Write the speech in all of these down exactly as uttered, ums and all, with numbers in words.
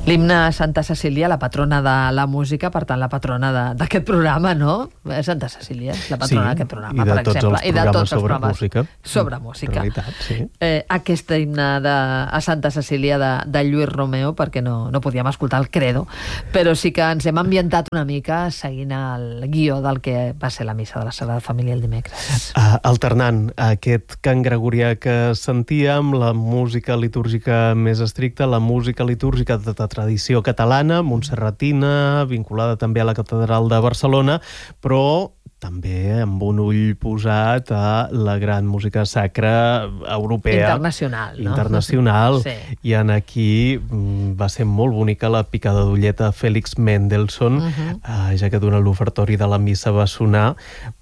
L'himne a Santa Cecília, la patrona de la música, per tant, la patrona d'aquest programa, no? Santa Cecília, la patrona d'aquest programa, per exemple. I de tots els programes sobre música. Sobre música. En realitat, sí. Eh, aquesta himne de, a Santa Cecília de, de Lluís Romeu, perquè no, no podíem escoltar el credo, però sí que ens hem ambientat una mica seguint el guió del que va ser la missa de la Sagrada Família el dimecres. Uh, alternant aquest cant gregorià que sentíem, la música litúrgica més estricta, la música litúrgica de tradició catalana, montserratina, vinculada també a la Catedral de Barcelona, però també amb un ull posat a la gran música sacra europea. Internacional, no? Internacional. Sí. I en aquí va ser molt bonica la picada d'ulleta Félix Mendelssohn, uh-huh. eh, ja que durant l'ofertori de la missa va sonar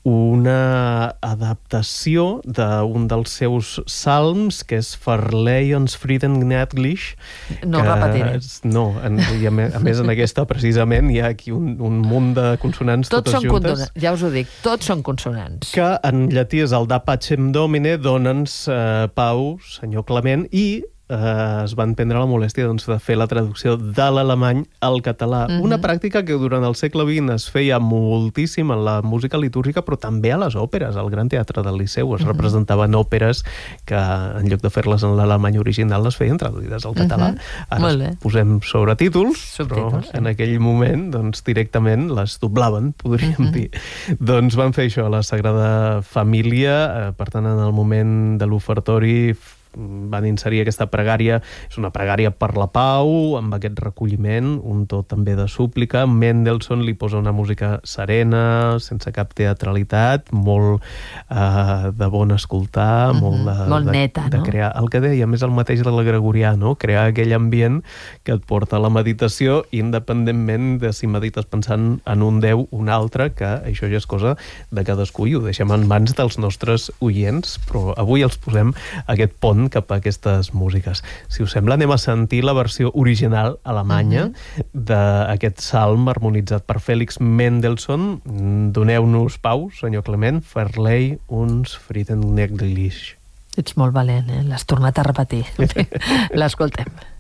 una adaptació d'un dels seus salms, que és Verleihens Frieden gnädlich. No repetiré. No, en, i a, més, a més en aquesta precisament hi ha aquí un, un munt de consonants Tots totes són juntes. Consonants, ja us ho dic, tots són consonants. Que en llatí és el da pacem domine, dona'ns eh, pau, senyor Clement, i eh, es van prendre la molèstia doncs, de fer la traducció de l'alemany al català. Uh-huh. Una pràctica que durant el segle vint es feia moltíssim en la música litúrgica, però també a les òperes. Al Gran Teatre del Liceu es uh-huh. representaven òperes que, en lloc de fer-les en l'alemany original, les feien traduïdes al català. Uh-huh. Ara es posem sobretítols, Subtítols, però en aquell moment doncs, directament les doblaven, podríem uh-huh. dir. Doncs van fer això a la Sagrada Família, eh, per tant, en el moment de l'ofertori van inserir aquesta pregària, és una pregària per la pau, amb aquest recolliment, un to també de súplica. Mendelssohn li posa una música serena, sense cap teatralitat, molt eh, de bon escoltar, mm-hmm. molt, de, molt de, neta, de no? crear, el que deia, més el mateix de la Gregorià, no? Crear aquell ambient que et porta a la meditació, independentment de si medites pensant en un déu o un altre, que això ja és cosa de cadascú i ho deixem en mans dels nostres oients, però avui els posem aquest pont cap a aquestes músiques. Si us sembla, anem a sentir la versió original alemanya uh-huh. d'aquest salm harmonitzat per Félix Mendelssohn. Doneu-nos pau, senyor Clement, Verleih uns Frieden gnädlich. Ets molt valent, eh? L'has tornat a repetir. L'escoltem.